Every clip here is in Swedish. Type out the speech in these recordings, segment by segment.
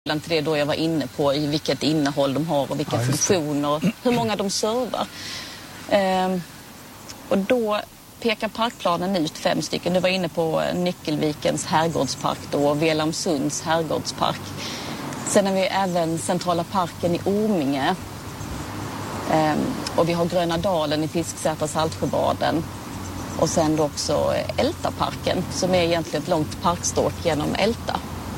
till det då jag var inne på i vilket innehåll de har och vilka funktioner och hur många de servar. Och då pekar parkplanen ut 5 stycken. Du var inne på Nyckelvikens herrgårdspark då, Velamsunds herrgårdspark. Sen har vi även Centrala parken i Orminge. Och vi har Gröna dalen i Fisksätra Saltsjöbaden. Och sen då också Ältaparken som är egentligen ett långt parkstråk genom Älta.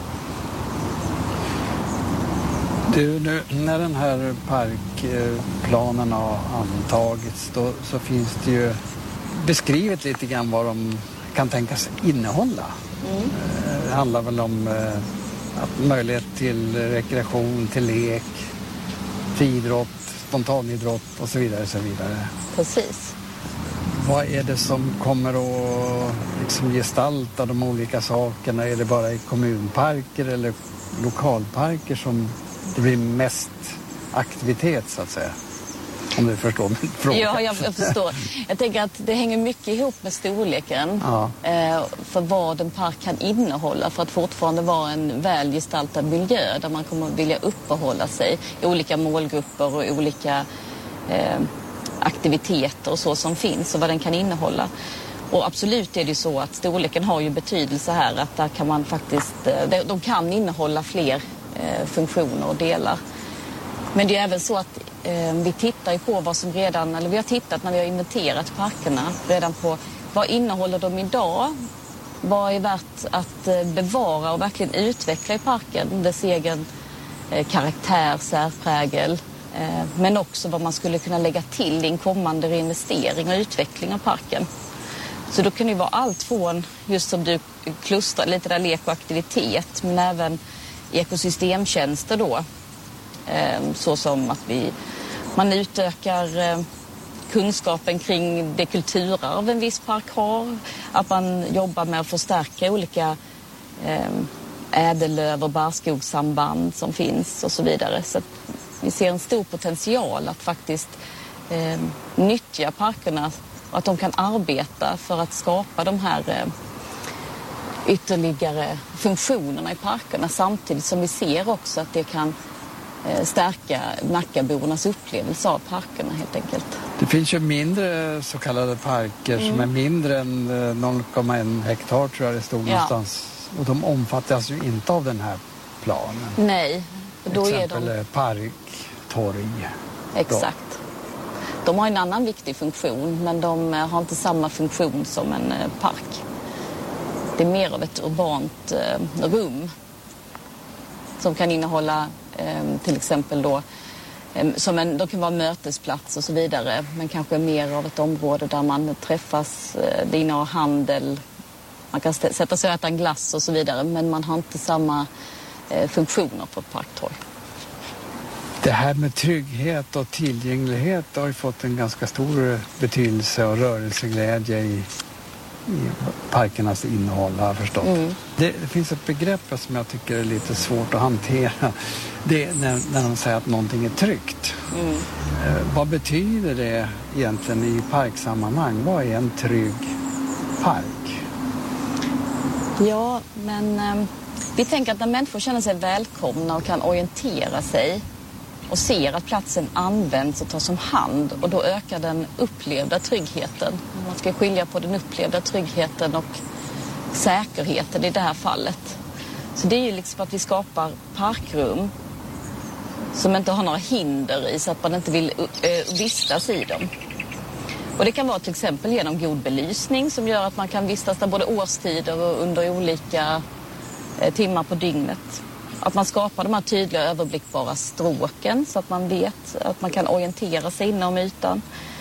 Du, nu, när den här parkplanen har antagits då, så finns det ju beskrivet lite grann vad de kan tänkas innehålla. Det handlar väl om att möjlighet till rekreation, till lek, friidrott, spontanidrott och så vidare. Så vidare. Precis. Vad är det som kommer att liksom gestalta de olika sakerna? Är det bara i kommunparker eller lokalparker som det blir mest aktivitet så att säga? Om du förstår min fråga. Ja, jag förstår. Jag tänker att det hänger mycket ihop med storleken för vad en park kan innehålla för att fortfarande vara en välgestaltad miljö där man kommer att vilja uppehålla sig i olika målgrupper och olika aktiviteter och så som finns och vad den kan innehålla. Och absolut är det så att storleken har ju betydelse här att där kan man faktiskt, de kan innehålla fler funktioner och delar. Men det är även så att vi tittar ju på vad som redan, eller vi har tittat när vi har inventerat parkerna redan på vad innehåller de idag, vad är värt att bevara och verkligen utveckla i parken, dess egen karaktär, särprägel, men också vad man skulle kunna lägga till i en kommande reinvestering och utveckling av parken. Så då kan det vara allt från, just som du klustrar lite där, lek och aktivitet, men även ekosystemtjänster då. Så som att man utökar kunskapen kring det kulturarv en viss park har. Att man jobbar med att förstärka olika ädellöv- och barrskogssamband som finns och så vidare. Så att vi ser en stor potential att faktiskt nyttja parkerna och att de kan arbeta för att skapa de här ytterligare funktionerna i parkerna samtidigt som vi ser också att det kan stärka Nackabornas upplevelse av parkerna helt enkelt. Det finns ju mindre så kallade parker som är mindre än 0,1 hektar tror jag det stod någonstans. Och de omfattas ju inte av den här planen. Nej. Då exempel är de... parktorg. Exakt. De har en annan viktig funktion men de har inte samma funktion som en park. Det är mer av ett urbant rum som kan innehålla till exempel då de kan vara mötesplats och så vidare, men kanske mer av ett område där man träffas, det innehar handel, man kan sätta sig och äta en glass och så vidare, men man har inte samma funktioner på ett parktorg. Det här med trygghet och tillgänglighet har ju fått en ganska stor betydelse och rörelseglädje i parkernas innehåll har jag förstått. Det finns ett begrepp som jag tycker är lite svårt att hantera. Det är när de säger att någonting är tryggt. Vad betyder det egentligen i parksammanhang? Vad är en trygg park? Ja, men vi tänker att när människor känner sig välkomna och kan orientera sig och ser att platsen används och tas om hand och då ökar den upplevda tryggheten. Man ska skilja på den upplevda tryggheten och säkerheten i det här fallet. Så det är ju liksom att vi skapar parkrum som inte har några hinder i så att man inte vill vistas i dem. Och det kan vara till exempel genom god belysning som gör att man kan vistas där både årstider och under olika timmar på dygnet. Att man skapar de här tydliga överblickbara stråken så att man vet att man kan orientera sig inom ytan.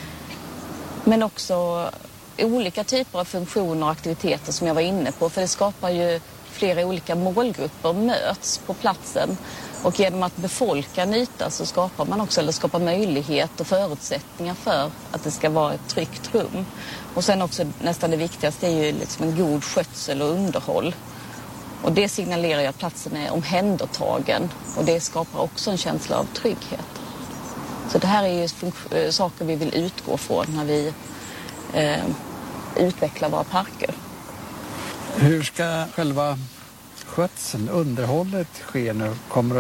Men också olika typer av funktioner och aktiviteter som jag var inne på. För det skapar ju flera olika målgrupper möts på platsen. Och genom att befolka en yta så skapar man också, eller skapar möjlighet och förutsättningar för att det ska vara ett tryggt rum. Och sen också nästan det viktigaste är ju liksom en god skötsel och underhåll. Och det signalerar ju att platsen är omhändertagen och det skapar också en känsla av trygghet. Så det här är ju saker vi vill utgå från när vi utvecklar våra parker. Hur ska själva skötseln, underhållet sker nu, kommer